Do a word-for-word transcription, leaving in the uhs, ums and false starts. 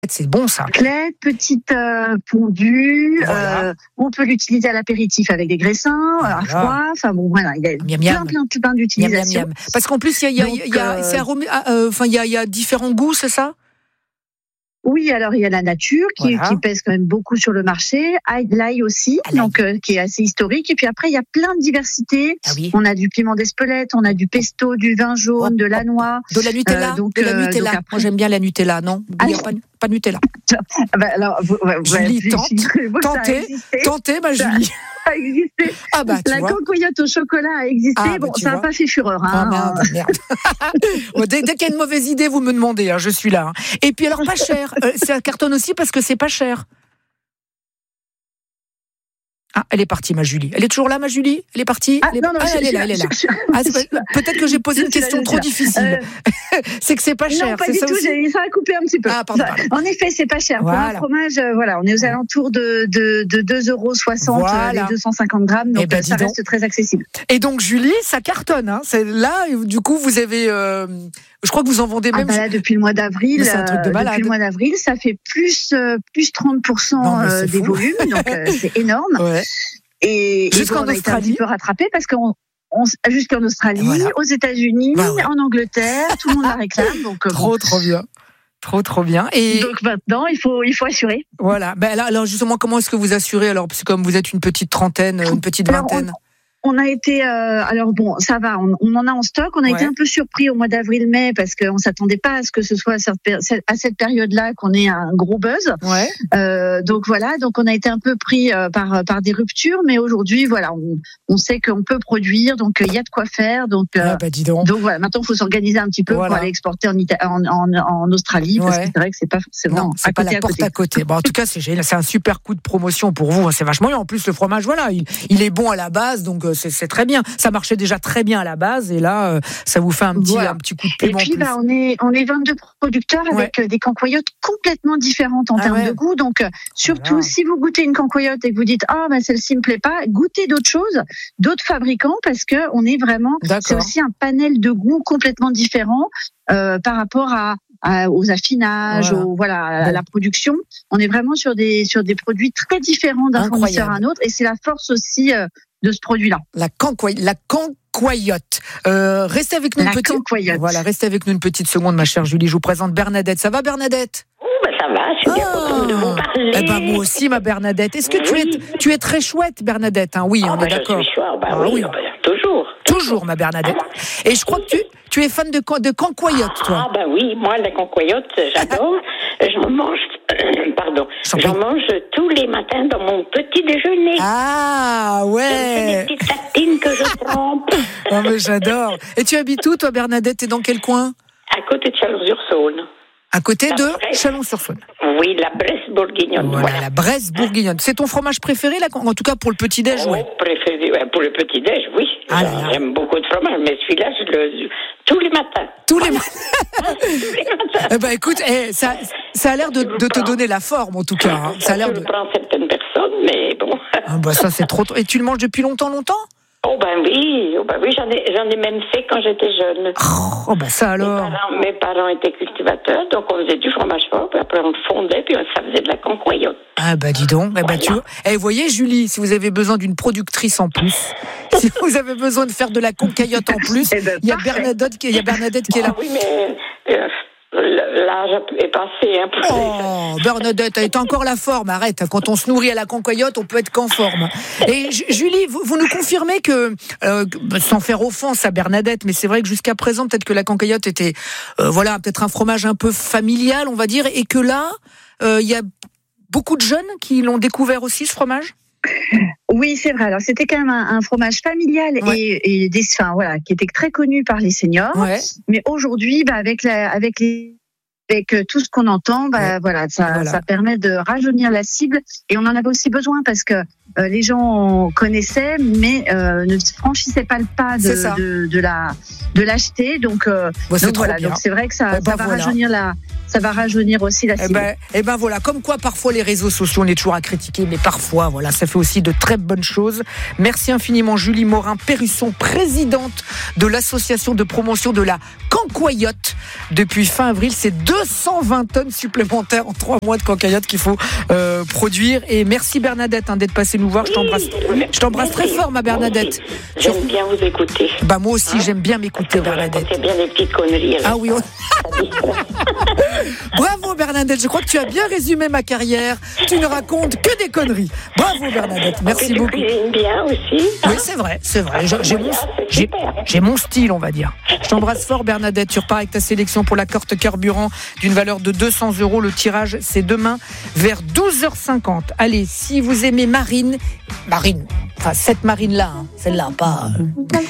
C'est bon ça. Raclette, petite euh, fondue. Voilà. Euh, on peut l'utiliser à l'apéritif avec des graissins, voilà. À froid. Enfin bon, voilà, il y a miam, plein, miam. plein, plein d'utilisations. Miam, miam. Parce qu'en plus, il y a, il y a, il y a, euh, c'est aromé, euh, enfin, il y a, il y a différents goûts, c'est ça? Oui, alors il y a la nature qui, voilà. qui pèse quand même beaucoup sur le marché, l'ail aussi, ah, donc euh, qui est assez historique. Et puis après, il y a plein de diversités. Ah, oui. On a du piment d'Espelette, on a du pesto, du vin jaune, oh, de la noix, de la Nutella. Euh, donc, de la Nutella. Euh, après... Moi, j'aime bien la Nutella, non? Il n'y a pas, pas Nutella. Bah, alors, vous, ouais, Julie, tente, tentez, tentez, ma Julie. A existé. Ah bah, la cancoyote au chocolat a existé. Ah, bon, bah, ça n'a pas fait fureur. Hein. Ah, merde, merde. bon, dès, dès qu'il y a une mauvaise idée, vous me demandez. Hein, je suis là. Hein. Et puis alors, pas cher. Euh, ça cartonne aussi parce que c'est pas cher. Ah, elle est partie, ma Julie. Elle est toujours là, ma Julie? Elle est partie? Ah, elle est... non, non, ah, je, elle est là, elle est là. Je, ah, peut-être que j'ai posé une question trop difficile. Euh... c'est que c'est pas cher. Non, pas c'est du ça tout. Aussi ça a coupé un petit peu. Ah, pardon, pardon. En effet, c'est pas cher. Voilà. Pour un fromage, euh, voilà, on est aux alentours de, de, de deux euros soixante, voilà. Les deux cent cinquante grammes. Donc, eh ben, ça reste donc. Très accessible. Et donc, Julie, ça cartonne. Hein. C'est là, du coup, vous avez. Euh... Je crois que vous en vendez même. Ah bah là, depuis le mois d'avril. C'est un truc de malade. Depuis le mois d'avril, ça fait plus, euh, plus trente pour cent non, euh, des fou. volumes. Donc, euh, c'est énorme. Ouais. Et, et bon, on a été un petit peu rattrapé parce qu'on on, jusqu'en Australie, voilà. aux États-Unis, bah ouais. en Angleterre, tout le monde la réclame. Donc, trop, bon. trop bien. Trop, trop bien. Et donc maintenant, il faut, il faut assurer. Voilà. Ben là, alors justement, comment est-ce que vous assurez? Alors, parce que comme vous êtes une petite trentaine, une petite alors, vingtaine. On... On a été, euh, alors bon, ça va, on, on en a en stock. On a ouais. été un peu surpris au mois d'avril-mai parce qu'on s'attendait pas à ce que ce soit à cette, à cette période-là qu'on ait un gros buzz. Ouais. Euh, donc voilà, donc on a été un peu pris euh, par par des ruptures, mais aujourd'hui, voilà, on, on sait qu'on peut produire, donc il euh, y a de quoi faire. Donc, euh, ah bah dis donc. donc voilà, maintenant il faut s'organiser un petit peu voilà. pour aller exporter en, Ita- en, en, en Australie parce ouais. que c'est vrai que c'est pas forcément non, c'est à pas côté, la porte à côté. À côté. Bon, en tout cas, c'est génial, c'est un super coup de promotion pour vous. C'est vachement bien. En plus, le fromage, voilà, il, il est bon à la base, donc. C'est, c'est très bien. Ça marchait déjà très bien à la base et là, euh, ça vous fait un petit, voilà. un petit coup de piment. Et puis, en plus. Bah, on est, on est vingt-deux producteurs avec ouais. des cancoyotes complètement différentes en ah termes ouais. de goût. Donc, surtout, voilà. si vous goûtez une cancoyote et que vous dites, ah, bah, celle-ci me plaît pas, goûtez d'autres choses, d'autres fabricants parce que on est vraiment, D'accord. c'est aussi un panel de goûts complètement différent, euh, par rapport à, à aux affinages, voilà. Aux, voilà, à bon. la production. On est vraiment sur des, sur des produits très différents d'un Incroyable. fournisseur à un autre et c'est la force aussi, euh, de ce produit-là. La cancoyote. La cancoyote. Euh, restez avec nous la une petite. Cancoyote. Voilà, restez avec nous une petite seconde, ma chère Julie. Je vous présente Bernadette. Ça va, Bernadette? Oh, ben ça va. Je suis bien contente de vous parler. Eh ben moi aussi, ma Bernadette. Est-ce que oui. tu es, tu es très chouette, Bernadette? Hein, oui, oh, on ben est d'accord. Je suis chouette. Ben ah, oui, oui. toujours. Toujours, ma Bernadette. Et je crois que tu, tu es fan de, de cancoyote, toi. Ah ben oui, moi la cancoyote, j'adore. J'en mange, euh, pardon, j'en, j'en mange tous les matins dans mon petit déjeuner. Ah ouais. Je fais des petites tartines que je trempe. Oh mais j'adore. Et tu habites où, toi, Bernadette? T'es dans quel coin? À côté de Chalon-sur-Saône. À côté la de Bresse. Chalon-sur-Saône. Oui, la Bresse bourguignonne. Voilà, voilà. La Bresse bourguignonne. C'est ton fromage préféré, là, en tout cas pour le petit-déj? Oh, ouais. préféré, ouais, pour le petit-déj, oui. Ah là là. J'aime beaucoup de fromage, mais celui-là, je le tous les matins. Tous les matins. Tous les matins. Eh ben, écoute, eh, ça, ça a l'air de, de te prends. donner la forme, en tout cas. Hein. Ça, ça a l'air je de. le prends certaines personnes, mais bon. Ah bah ça, c'est trop. Et tu le manges depuis longtemps, longtemps? Oh ben oui, oh ben oui, j'en ai, j'en ai même fait quand j'étais jeune. Oh ben ça alors. Mes parents, mes parents étaient cultivateurs, donc on faisait du fromage fort, puis après on le fondait, puis ça faisait de la cancoyote. Ah bah dis donc, eh ben tu vois. Eh voyez Julie, si vous avez besoin d'une productrice en plus, si vous avez besoin de faire de la cancoyote en plus, il ben, y a Bernadette qui, il y a Bernadette qui est là. Ah, oui mais. Euh, L'âge est passé. Hein, pour oh, Bernadette, elle est encore la forme. Arrête, quand on se nourrit à la cancoyote, on peut être qu'en forme. Et Julie, vous, vous nous confirmez que, euh, sans faire offense à Bernadette, mais c'est vrai que jusqu'à présent, peut-être que la cancoyote était, euh, voilà, peut-être un fromage un peu familial, on va dire, et que là, il euh, y a beaucoup de jeunes qui l'ont découvert aussi, ce fromage? Oui, c'est vrai. Alors, c'était quand même un, un fromage familial ouais. et, et des, enfin, voilà, qui était très connu par les seniors. Ouais. Mais aujourd'hui, bah, avec la, avec les, avec tout ce qu'on entend, bah, ouais. voilà, ça, voilà. ça permet de rajeunir la cible. Et on en avait aussi besoin parce que euh, les gens connaissaient, mais euh, ne franchissaient pas le pas de, de, de la de l'acheter. Donc, euh, bah, donc voilà. Donc c'est vrai que ça, eh ben ça va voilà. rajeunir la. Ça va rajeunir aussi la cible. Eh ben, eh ben voilà, comme quoi parfois les réseaux sociaux on est toujours à critiquer, mais parfois voilà, ça fait aussi de très bonnes choses. Merci infiniment Julie Morin-Perrusson, présidente de l'association de promotion de la cancoyote. Depuis fin avril, c'est deux cent vingt tonnes supplémentaires en trois mois de cancoyote qu'il faut euh, produire. Et merci Bernadette hein, d'être passée nous voir. Je t'embrasse, je t'embrasse très fort ma Bernadette. J'aime bien vous écouter. Bah moi aussi hein j'aime bien m'écouter Bernadette. C'est bien des petites conneries. Alors. Ah oui. On... Bravo Bernadette, je crois que tu as bien résumé ma carrière. Tu ne racontes que des conneries. Bravo Bernadette, merci beaucoup. Tu cuisines bien aussi. Hein oui, c'est vrai, c'est vrai. J'ai, j'ai, mon, j'ai, j'ai mon style, on va dire. Je t'embrasse fort Bernadette. Tu repars avec ta sélection pour la carte carburant d'une valeur de deux cents euros. Le tirage, c'est demain vers douze heures cinquante. Allez, si vous aimez Marine, Marine, enfin cette Marine-là, hein, celle-là, pas... Euh...